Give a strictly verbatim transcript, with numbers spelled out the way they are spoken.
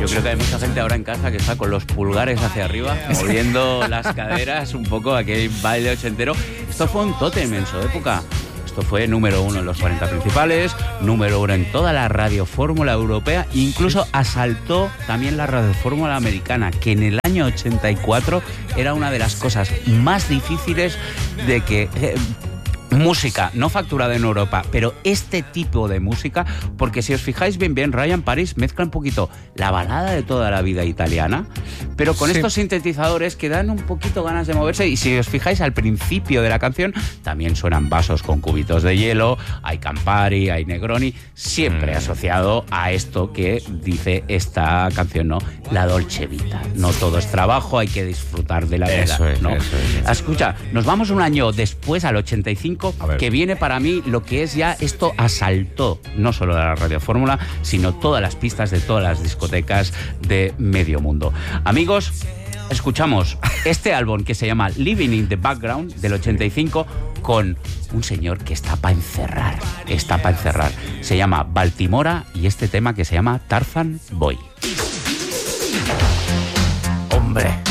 Yo creo que hay mucha gente ahora en casa que está con los pulgares hacia arriba, moviendo las caderas, un poco aquel baile ochentero. Esto fue un tótem en su época. Esto fue número uno en los cuarenta principales, número uno en toda la radiofórmula europea, incluso asaltó también la radiofórmula americana, que en el año ochenta y cuatro era una de las cosas más difíciles de que... Eh, música no facturada en Europa, pero este tipo de música, porque si os fijáis bien bien, Ryan Paris mezcla un poquito la balada de toda la vida italiana, pero con sí. estos sintetizadores que dan un poquito ganas de moverse, y si os fijáis al principio de la canción también suenan vasos con cubitos de hielo, hay Campari, hay Negroni, siempre mm. asociado a esto que dice esta canción, ¿no? La Dolce Vita. No todo es trabajo, hay que disfrutar de la vida, eso es, ¿no? Eso es, eso Escucha, nos vamos un año después, al ochenta y cinco, que viene para mí lo que es ya, esto asaltó no solo la radiofórmula, sino todas las pistas de todas las discotecas de medio mundo. Amigos, escuchamos este álbum que se llama Living in the Background del ochenta y cinco con un señor que está para encerrar, está para encerrar. Se llama Baltimora y este tema que se llama Tarzan Boy. Hombre.